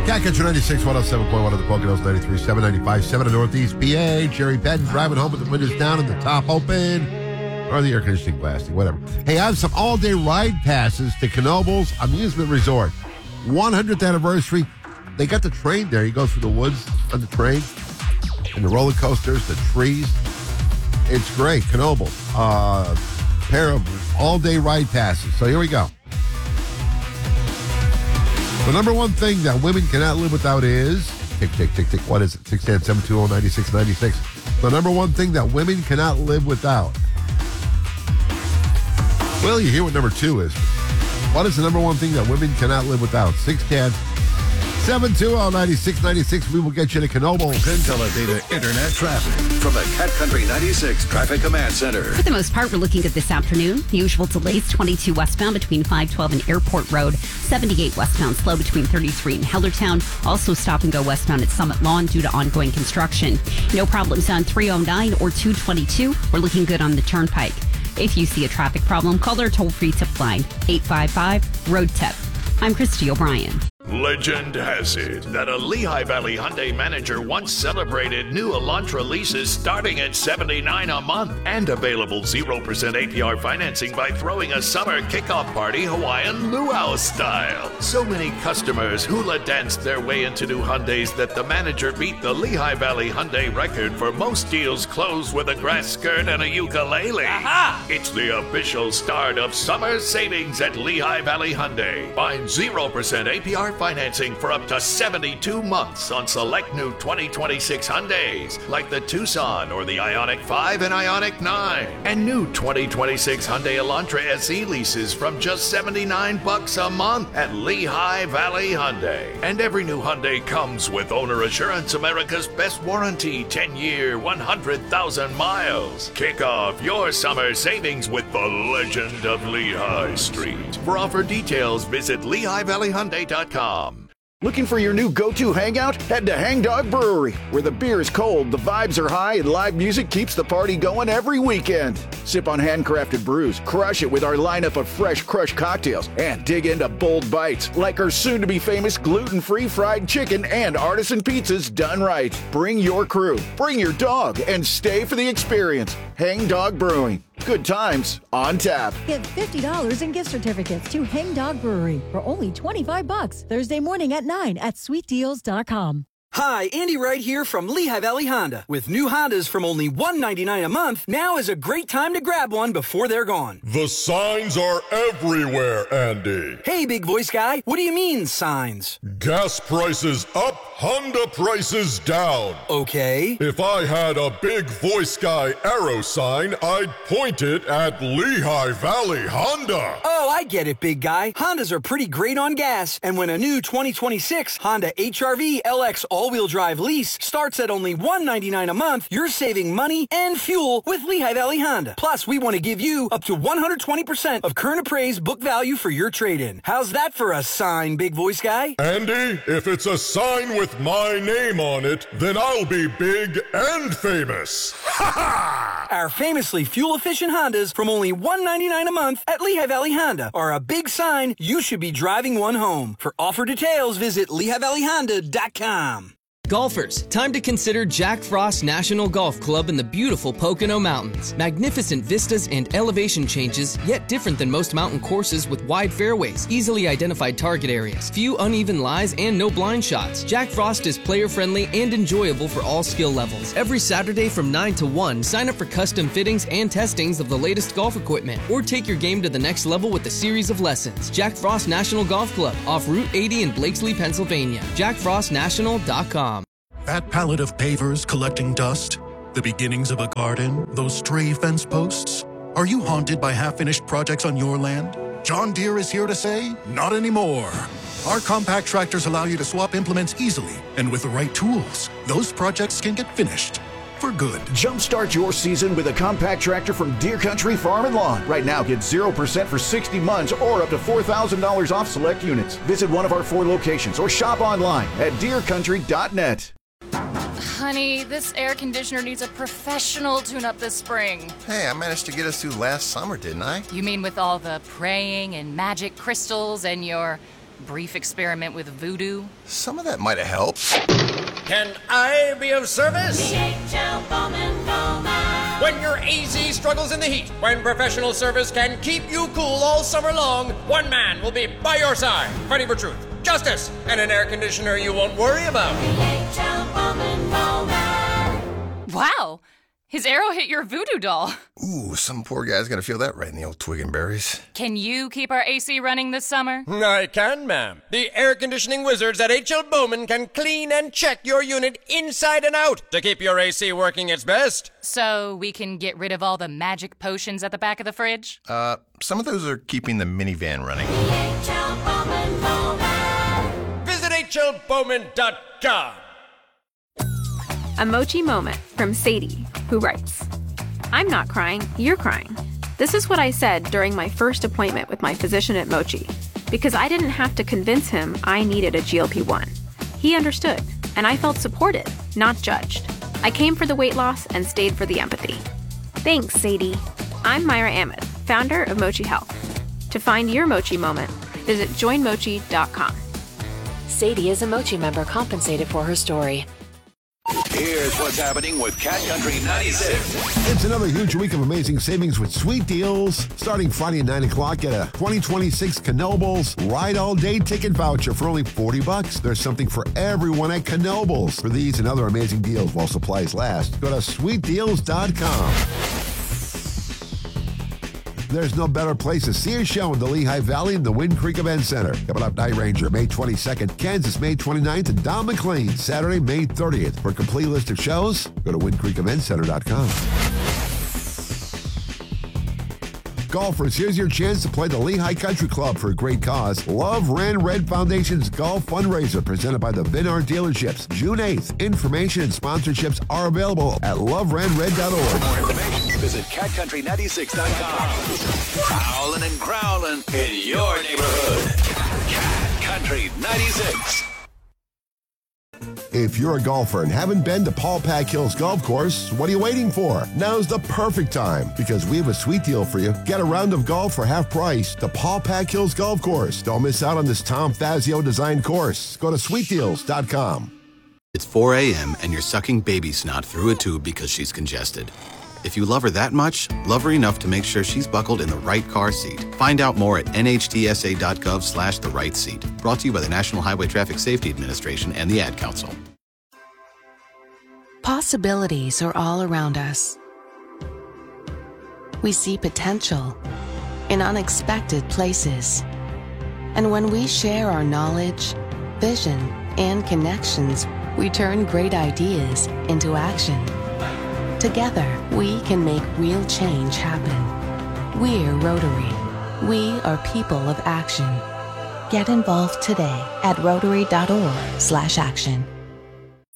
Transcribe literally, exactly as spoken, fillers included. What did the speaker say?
Catcher ninety-six, one oh seven point one of the Poconos, ninety-three, seven ninety-five, seven in Northeast P A. Jerry Benton driving home with the windows down and the top open. Or the air conditioning blasting, whatever. Hey, I have some all-day ride passes to Knoebels Amusement Resort. one hundredth anniversary. They got the train there. You go through the woods on the train. And the roller coasters, the trees. It's great. Knoebels. Uh, pair of all-day ride passes. So here we go. The number one thing that women cannot live without is... Tick, tick, tick, tick. What is it? six one zero, seven two zero, nine six nine six. The number one thing that women cannot live without. Well, you hear what number two is. What is the number one thing that women cannot live without? six one zero, seven two zero, nine six nine six. We will get you to Knoebels. Consolidated Internet traffic from the Cat Country ninety-six Traffic Command Center. For the most part, we're looking good this afternoon. Usual delays, twenty-two westbound between five twelve and Airport Road. seventy-eight westbound slow between thirty-three and Hellertown. Also stop and go westbound at Summit Lawn due to ongoing construction. No problems on three oh nine or two twenty-two. We're looking good on the Turnpike. If you see a traffic problem, call our toll-free tip line, eight five five, road tip. I'm Christy O'Brien. Legend has it that a Lehigh Valley Hyundai manager once celebrated new Elantra leases starting at seventy-nine dollars a month and available zero percent A P R financing by throwing a summer kickoff party Hawaiian luau style. So many customers hula danced their way into new Hyundais that the manager beat the Lehigh Valley Hyundai record for most deals closed with a grass skirt and a ukulele. Aha! It's the official start of summer savings at Lehigh Valley Hyundai. Find zero percent A P R financing for up to seventy-two months on select new twenty twenty-six Hyundais, like the Tucson or the Ioniq five and Ioniq nine. And new twenty twenty-six Hyundai Elantra S E leases from just seventy-nine bucks a month at Lehigh Valley Hyundai. And every new Hyundai comes with Owner Assurance, America's best warranty, ten-year, one hundred thousand miles. Kick off your summer savings with the legend of Lehigh Street. For offer details, visit Lehigh Valley Hyundai dot com. Looking for your new go-to hangout? Head to Hang Dog Brewery, where the beer is cold, the vibes are high, and live music keeps the party going every weekend. Sip on handcrafted brews, crush it with our lineup of fresh crushed cocktails, and dig into bold bites like our soon-to-be famous gluten-free fried chicken and artisan pizzas done right. Bring your crew, bring your dog, and stay for the experience. Hang Dog Brewing. Good times on tap. Get fifty dollars in gift certificates to Hang Dog Brewery for only twenty-five bucks. Thursday morning at nine at sweet deals dot com. Hi, Andy Wright here from Lehigh Valley Honda. With new Hondas from only one hundred ninety-nine dollars a month, now is a great time to grab one before they're gone. The signs are everywhere, Andy. Hey, big voice guy, what do you mean, signs? Gas prices up, Honda prices down. Okay. If I had a big voice guy arrow sign, I'd point it at Lehigh Valley Honda. Oh, I get it, big guy. Hondas are pretty great on gas, and when a new twenty twenty-six Honda H R V L X all-wheel drive lease starts at only one hundred ninety-nine dollars a month, you're saving money and fuel with Lehigh Valley Honda. Plus, we want to give you up to one hundred twenty percent of current appraised book value for your trade-in. How's that for a sign, big voice guy? Andy, if it's a sign with my name on it, then I'll be big and famous. Ha ha! Our famously fuel-efficient Hondas from only one hundred ninety-nine dollars a month at Lehigh Valley Honda are a big sign you should be driving one home. For offer details, visit Lehigh Valley Honda dot com. Golfers, time to consider Jack Frost National Golf Club in the beautiful Pocono Mountains. Magnificent vistas and elevation changes, yet different than most mountain courses with wide fairways, easily identified target areas, few uneven lies, and no blind shots. Jack Frost is player-friendly and enjoyable for all skill levels. Every Saturday from nine to one, sign up for custom fittings and testings of the latest golf equipment, or take your game to the next level with a series of lessons. Jack Frost National Golf Club, off Route eighty in Blakesley, Pennsylvania. jack frost national dot com. That pallet of pavers collecting dust, the beginnings of a garden, those stray fence posts. Are you haunted by half-finished projects on your land? John Deere is here to say, not anymore. Our compact tractors allow you to swap implements easily, and with the right tools, those projects can get finished. For good. Jumpstart your season with a compact tractor from Deere Country Farm and Lawn. Right now, get zero percent for sixty months or up to four thousand dollars off select units. Visit one of our four locations or shop online at deere country dot net. Honey, this air conditioner needs a professional tune-up this spring. Hey, I managed to get us through last summer, didn't I? You mean with all the praying and magic crystals and your brief experiment with voodoo? Some of that might have helped. Can I be of service? D H L Bowman Bowman. When your A Z struggles in the heat, when professional service can keep you cool all summer long, one man will be by your side, fighting for truth, justice, and an air conditioner you won't worry about. D H L Bowman Bowman. Wow! His arrow hit your voodoo doll. Ooh, some poor guy's gonna feel that right in the old twig and berries. Can you keep our A C running this summer? I can, ma'am. The air conditioning wizards at H L Bowman can clean and check your unit inside and out to keep your A C working its best. So we can get rid of all the magic potions at the back of the fridge? Uh, some of those are keeping the minivan running. H L Bowman Bowman. Visit H L Bowman dot com. A Mochi moment from Sadie, who writes, I'm not crying, you're crying. This is what I said during my first appointment with my physician at Mochi, because I didn't have to convince him I needed a G L P one. He understood, and I felt supported, not judged. I came for the weight loss and stayed for the empathy. Thanks, Sadie. I'm Myra Ahmed, founder of Mochi Health. To find your Mochi moment, visit join mochi dot com. Sadie is a Mochi member compensated for her story. Here's what's happening with Cat Country ninety-six. It's another huge week of amazing savings with sweet deals. Starting Friday at nine o'clock, get a twenty twenty-six Knoebels Ride All Day ticket voucher for only forty bucks. There's something for everyone at Knoebels. For these and other amazing deals while supplies last, go to sweet deals dot com. There's no better place to see a show in the Lehigh Valley than the Wind Creek Event Center. Coming up, Night Ranger, May twenty-second, Kansas, May twenty-ninth, and Don McLean, Saturday, May thirtieth. For a complete list of shows, go to wind creek event center dot com. Golfers, here's your chance to play the Lehigh Country Club for a great cause. Love Ran Red Foundation's golf fundraiser presented by the Vinard dealerships. June eighth. Information and sponsorships are available at love ran red dot org. For more information, visit cat country ninety-six dot com. Prowling and growling in your neighborhood. Cat Country ninety-six. If you're a golfer and haven't been to Paul Pack Hills Golf Course, what are you waiting for? Now's the perfect time because we have a sweet deal for you. Get a round of golf for half price to Paul Pack Hills Golf Course. Don't miss out on this Tom Fazio designed course. Go to sweet deals dot com. It's four a.m. and you're sucking baby snot through a tube because she's congested. If you love her that much, love her enough to make sure she's buckled in the right car seat. Find out more at N H T S A dot gov slash the right seat. Brought to you by the National Highway Traffic Safety Administration and the Ad Council. Possibilities are all around us. We see potential in unexpected places. And when we share our knowledge, vision, and connections, we turn great ideas into action. Together, we can make real change happen. We're Rotary. We are people of action. Get involved today at rotary dot org slash action.